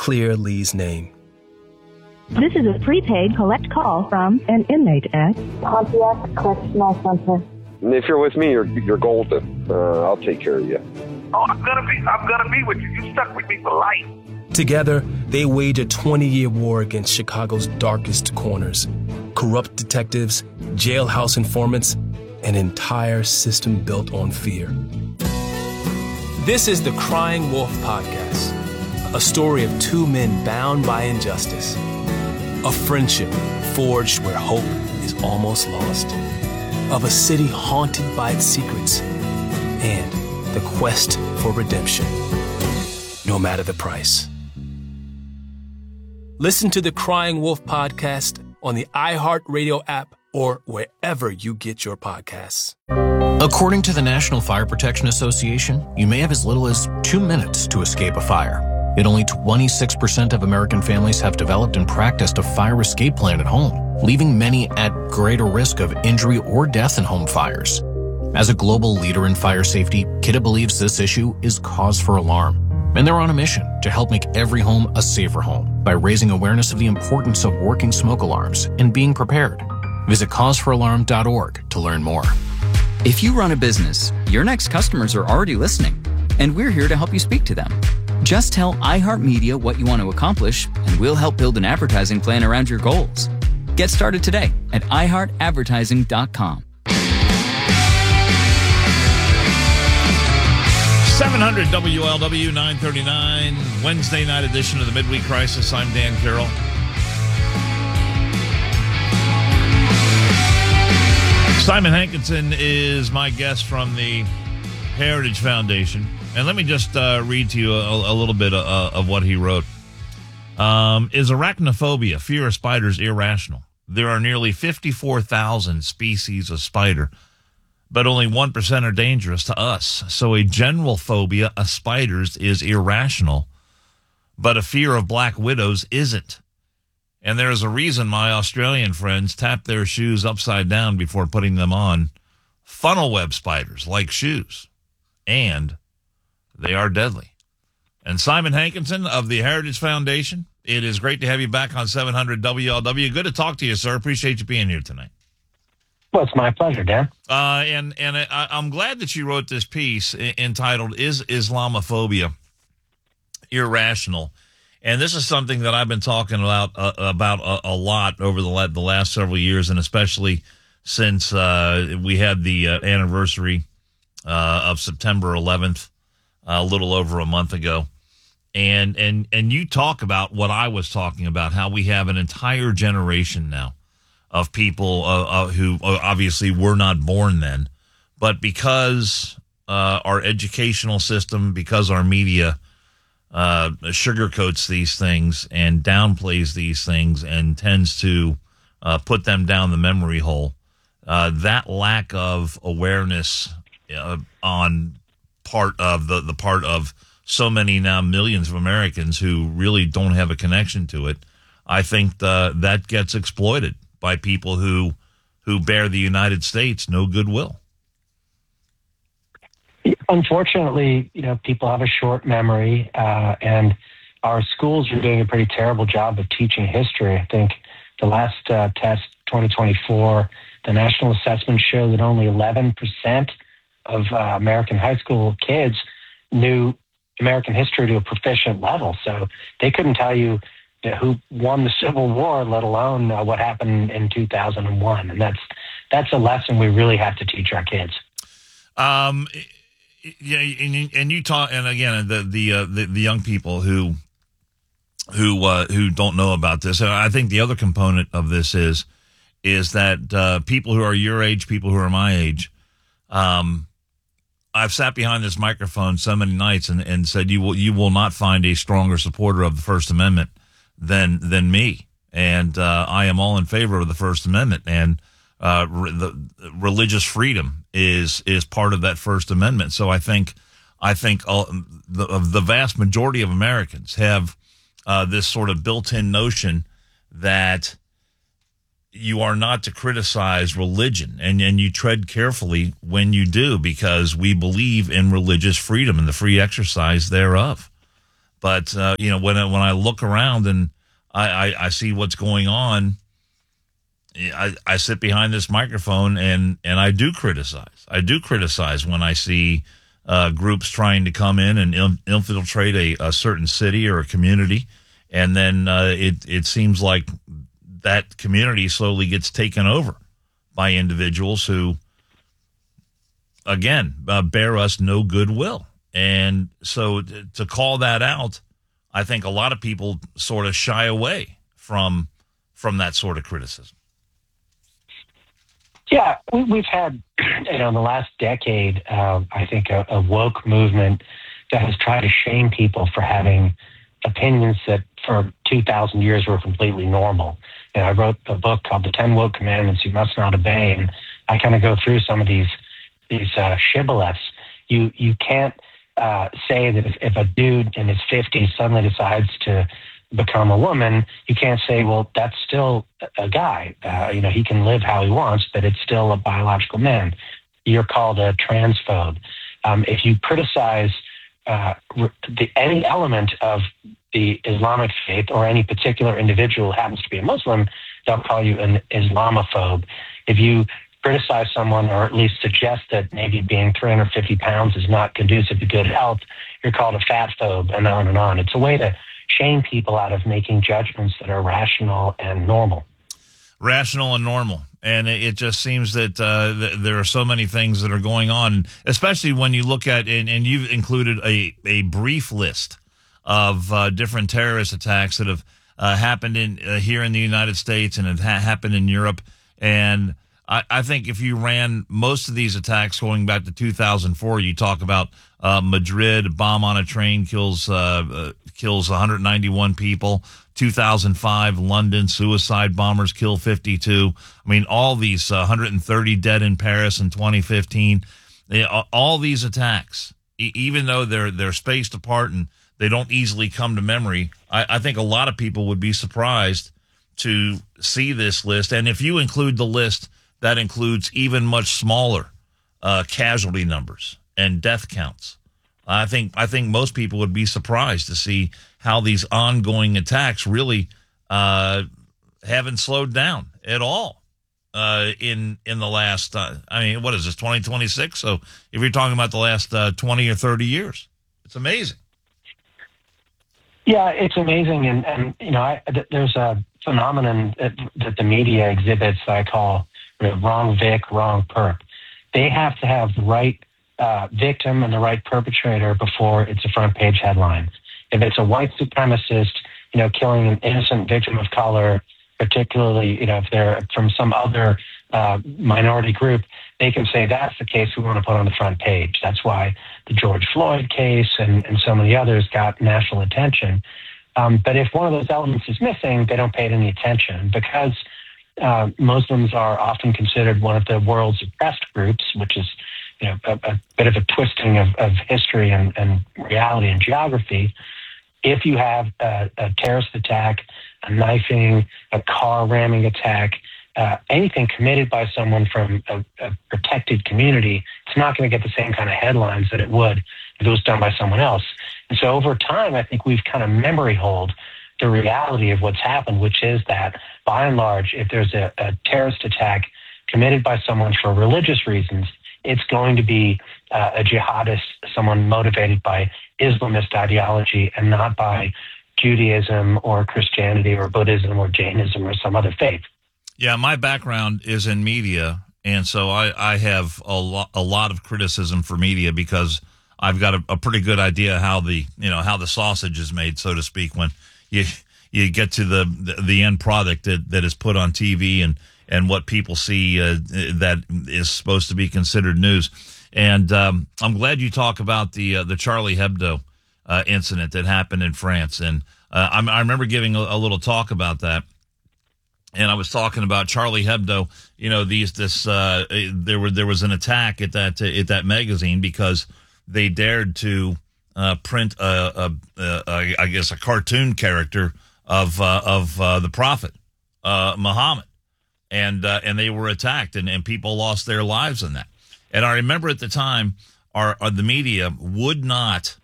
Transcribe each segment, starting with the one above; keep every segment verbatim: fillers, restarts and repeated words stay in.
clear Lee's name. This is a prepaid collect call from an inmate at Pontiac Correctional Center. If you're with me, you're you're golden. Uh, I'll take care of you. Oh, I'm gonna be, I'm gonna be with you. You stuck with me for life. Together, they wage a twenty-year war against Chicago's darkest corners. Corrupt detectives, jailhouse informants, an entire system built on fear. This is the Crying Wolf Podcast, a story of two men bound by injustice, a friendship forged where hope is almost lost, of a city haunted by its secrets, and the quest for redemption, no matter the price. Listen to the Crying Wolf Podcast on the iHeartRadio app or wherever you get your podcasts. According to the National Fire Protection Association, you may have as little as two minutes to escape a fire. Yet only twenty-six percent of American families have developed and practiced a fire escape plan at home, leaving many at greater risk of injury or death in home fires. As a global leader in fire safety, Kidde believes this issue is cause for alarm. And they're on a mission to help make every home a safer home by raising awareness of the importance of working smoke alarms and being prepared. Visit cause for alarm dot org to learn more. If you run a business, your next customers are already listening, and we're here to help you speak to them. Just tell iHeartMedia what you want to accomplish, and we'll help build an advertising plan around your goals. Get started today at i heart advertising dot com. seven hundred W L W nine thirty-nine, Wednesday night edition of the Midweek Crisis. I'm Dan Carroll. Simon Hankinson is my guest from the Heritage Foundation. And let me just uh, read to you a, a little bit uh, of what he wrote. Um, is arachnophobia, fear of spiders, irrational? There are nearly fifty-four thousand species of spider, but only one percent are dangerous to us. So a general phobia of spiders is irrational, but a fear of black widows isn't. And there is a reason my Australian friends tap their shoes upside down before putting them on. Funnel web spiders like shoes, and they are deadly. And Simon Hankinson of the Heritage Foundation, it is great to have you back on seven hundred W L W. Good to talk to you, sir. Appreciate you being here tonight. Well, it's my pleasure, Dan. Uh, and and I, I'm glad that you wrote this piece entitled, Is Islamophobia Irrational? And this is something that I've been talking about uh, about a, a lot over the, the last several years, and especially since uh, we had the uh, anniversary uh, of September eleventh uh, a little over a month ago. And, and, and you talk about what I was talking about, how we have an entire generation now of people uh, uh, who obviously were not born then, but because uh, our educational system, because our media uh, sugarcoats these things and downplays these things and tends to uh, put them down the memory hole, uh, that lack of awareness uh, on part of the, the part of so many now millions of Americans who really don't have a connection to it, I think the, that gets exploited by people who who bear the United States no goodwill. Unfortunately, you know, people have a short memory, uh, and our schools are doing a pretty terrible job of teaching history. I think the last uh, test, twenty twenty-four, the national assessment showed that only eleven percent of uh, American high school kids knew American history to a proficient level. So they couldn't tell you, you know, who won the Civil War, let alone uh, what happened in two thousand one. And that's that's a lesson we really have to teach our kids. Um, yeah, and, and you talk, and again, the the, uh, the the young people who who uh, who don't know about this. And I think the other component of this is is that uh, people who are your age, people who are my age, um, I've sat behind this microphone so many nights and, and said you will you will not find a stronger supporter of the First Amendment than than me, and uh, I am all in favor of the First Amendment, and uh, re- the religious freedom is is part of that First Amendment. So I think I think all, the the vast majority of Americans have uh, this sort of built-in notion that you are not to criticize religion, and, and you tread carefully when you do, because we believe in religious freedom and the free exercise thereof. But, uh, you know, when I, when I look around and I, I, I see what's going on, I, I sit behind this microphone and, and I do criticize. I do criticize when I see uh, groups trying to come in and il- infiltrate a, a certain city or a community. And then uh, it, it seems like that community slowly gets taken over by individuals who, again, uh, bear us no goodwill. And so to call that out, I think a lot of people sort of shy away from from that sort of criticism. Yeah, we, we've had, you know, in the last decade, uh, I think a, a woke movement that has tried to shame people for having opinions that for two thousand years were completely normal. And I wrote a book called The ten Woke Commandments You Must Not Obey, and I kind of go through some of these these uh, shibboleths. You you can't uh, say that if, if a dude in his fifties suddenly decides to become a woman, you can't say, well, that's still a guy. Uh, you know, he can live how he wants, but it's still a biological man. You're called a transphobe. Um, if you criticize uh, the, any element of the Islamic faith or any particular individual who happens to be a Muslim, they'll call you an Islamophobe. If you criticize someone or at least suggest that maybe being three hundred fifty pounds is not conducive to good health, you're called a fatphobe, and on and on. It's a way to shame people out of making judgments that are rational and normal. Rational and normal. And it just seems that uh, th- there are so many things that are going on, especially when you look at, and, and you've included a, a brief list of uh, different terrorist attacks that have uh, happened in uh, here in the United States and have ha- happened in Europe. And I, I think if you ran most of these attacks going back to two thousand four, you talk about uh, Madrid, bomb on a train kills uh, uh, kills one hundred ninety-one people. two thousand five, London, suicide bombers kill fifty-two. I mean, all these uh, one hundred thirty dead in Paris in twenty fifteen. They, all these attacks, e- even though they're they're spaced apart and they don't easily come to memory, I, I think a lot of people would be surprised to see this list. And if you include the list, that includes even much smaller uh, casualty numbers and death counts. I think I think most people would be surprised to see how these ongoing attacks really uh, haven't slowed down at all uh, in in the last. Uh, I mean, what is this, twenty twenty-six? So if you're talking about the last uh, twenty or thirty years, it's amazing. Yeah, it's amazing, and and you know, I, th- there's a phenomenon that, that the media exhibits that I call you know, wrong Vic, wrong perp. They have to have the right uh, victim and the right perpetrator before it's a front page headline. If it's a white supremacist, you know, killing an innocent victim of color, particularly, you know, if they're from some other uh, minority group, they can say that's the case we want to put on the front page. That's why the George Floyd case and, and so many others got national attention. Um, but if one of those elements is missing, they don't pay it any attention because uh, Muslims are often considered one of the world's oppressed groups, which is, you know, a, a bit of a twisting of, of history and, and reality and geography. If you have a, a terrorist attack, a knifing, a car ramming attack, uh, anything committed by someone from a, a protected community, it's not going to get the same kind of headlines that it would if it was done by someone else. And so over time, I think we've kind of memory hold the reality of what's happened, which is that by and large, if there's a, a terrorist attack committed by someone for religious reasons, it's going to be uh, a jihadist, someone motivated by Islamist ideology and not by Judaism or Christianity or Buddhism or Jainism or some other faith. Yeah, my background is in media, and so I, I have a lot a lot of criticism for media because I've got a, a pretty good idea how the you know how the sausage is made, so to speak, when you you get to the the, the end product that, that is put on T V and and what people see uh, that is supposed to be considered news. And um, I'm glad you talk about the uh, the Charlie Hebdo uh, incident that happened in France. And uh, I, I remember giving a, a little talk about that. And I was talking about Charlie Hebdo. You know, these this uh, there were there was an attack at that at that magazine because they dared to uh, print a, a, a I guess a cartoon character of uh, of uh, the Prophet uh, Muhammad. And uh, and they were attacked, and, and people lost their lives in that. And I remember at the time, our, our the media would not,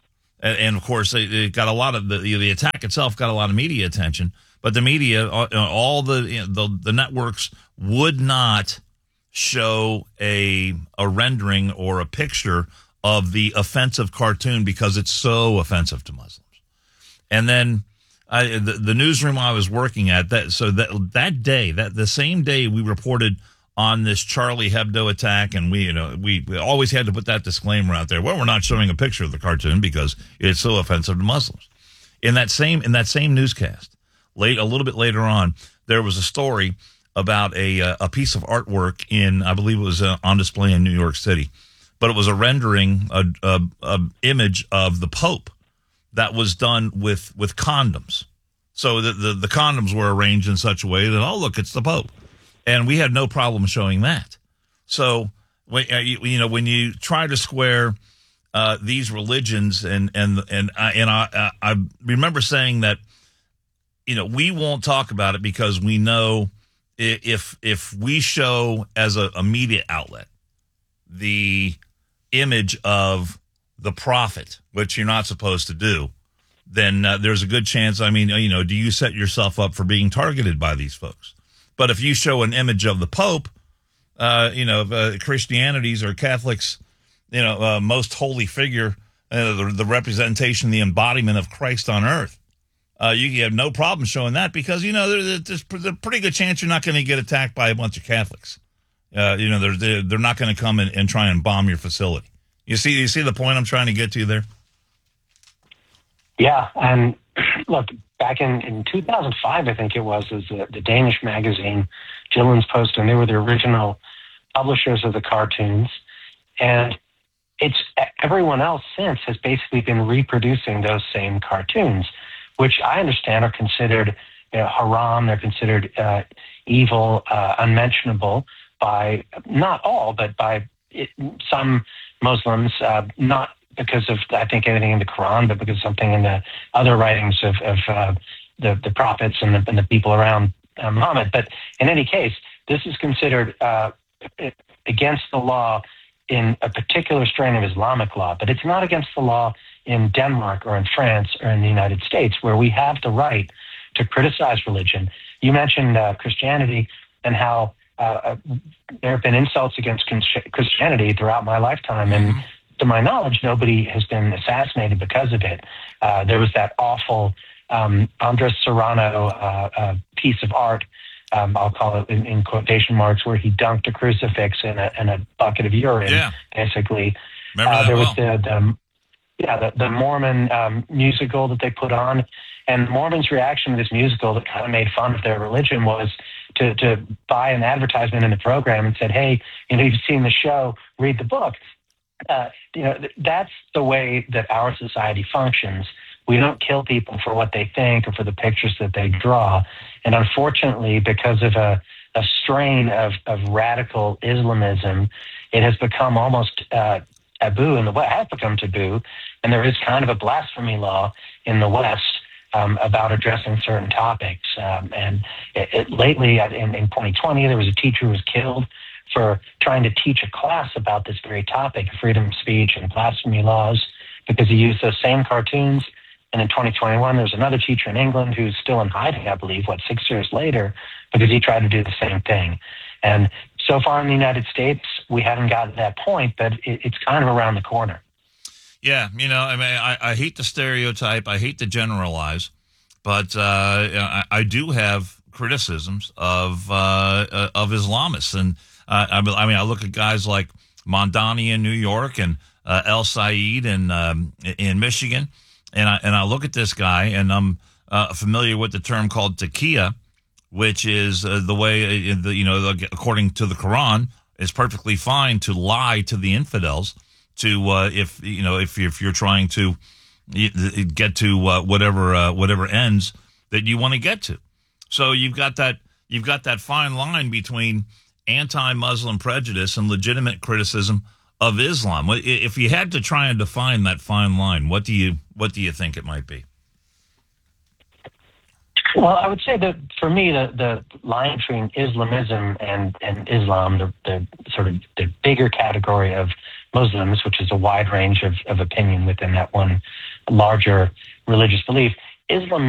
and, and of course, it, it got a lot of the the attack itself got a lot of media attention. But the media, all the you know, the, the networks would not show a a rendering or a picture of the offensive cartoon because it's so offensive to Muslims. And then I, the, the newsroom I was working at, that so that that day, that the same day, we reported on this Charlie Hebdo attack, and we you know we, we always had to put that disclaimer out there. Well, we're not showing a picture of the cartoon because it's so offensive to Muslims. In that same in that same newscast, late a little bit later on, there was a story about a uh, a piece of artwork in, I believe it was uh, on display in New York City, but it was a rendering, a, a, a image of the Pope that was done with with condoms. So the, the the condoms were arranged in such a way that, oh, look, it's the Pope. And we had no problem showing that. So, when, uh, you, you know, when you try to square uh, these religions, and and and I, and I, I remember saying that, you know, we won't talk about it because we know if if we show as a, a media outlet the image of the prophet, which you're not supposed to do, then uh, there's a good chance. I mean, you know, do you set yourself up for being targeted by these folks? But if you show an image of the Pope, uh, you know, uh, Christianity's or Catholics, you know, uh, most holy figure, uh, the, the representation, the embodiment of Christ on earth, uh, you have no problem showing that because, you know, there, there's a pretty good chance you're not going to get attacked by a bunch of Catholics. Uh, you know, they're, they're not going to come and, and try and bomb your facility. You see, you see the point I'm trying to get to there? Yeah, and look, back in, in two thousand five, I think it was, was the, the Danish magazine, Jyllands-Posten, and they were the original publishers of the cartoons. And it's everyone else since has basically been reproducing those same cartoons, which I understand are considered you know, haram. They're considered uh, evil, uh, unmentionable by not all, but by it, some Muslims, uh, not because of, I think, anything in the Quran, but because of something in the other writings of, of uh, the, the prophets and the, and the people around uh, Muhammad. But in any case, this is considered uh, against the law in a particular strain of Islamic law, but it's not against the law in Denmark or in France or in the United States, where we have the right to criticize religion. You mentioned uh, Christianity and how uh, there have been insults against Christianity throughout my lifetime, and to my knowledge, nobody has been assassinated because of it. Uh, there was that awful um, Andres Serrano uh, uh, piece of art, um, I'll call it in, in quotation marks, where he dunked a crucifix in a, in a bucket of urine, yeah. basically. Remember uh, that there well. was the, the yeah the, the Mormon um, musical that they put on, and Mormons' reaction to this musical that kind of made fun of their religion was to, to buy an advertisement in the program and said, hey, you know, you've seen the show, read the book. Uh, you know, th- that's the way that our society functions. We don't kill people for what they think or for the pictures that they draw. And unfortunately, because of a, a strain of, of radical Islamism, it has become almost uh, taboo in the West, has become taboo. And there is kind of a blasphemy law in the West um, about addressing certain topics. Um, and it, it, lately, in, in twenty twenty, there was a teacher who was killed for trying to teach a class about this very topic, freedom of speech and blasphemy laws, because he used those same cartoons. And in twenty twenty-one, there's another teacher in England who's still in hiding, I believe, what, six years later, because he tried to do the same thing. And so far in the United States, we haven't gotten to that point, but it, it's kind of around the corner. Yeah, you know, I mean, I, I hate to stereotype, I hate to generalize, but uh, I, I do have criticisms of uh, of Islamists. And uh, I mean, I look at guys like Mondani in New York and uh, El Said in um, in Michigan, and I and I look at this guy, and I'm uh, familiar with the term called taqiyya, which is uh, the way uh, the, you know, according to the Quran, it's perfectly fine to lie to the infidels. To uh, if you know if if you're trying to get to uh, whatever uh, whatever ends that you want to get to, so you've got that you've got that fine line between anti-Muslim prejudice and legitimate criticism of Islam. If you had to try and define that fine line, what do you what do you think it might be? Well, I would say that for me, the, the line between Islamism and, and Islam, the, the sort of the bigger category of Muslims, which is a wide range of, of opinion within that one larger religious belief. Islam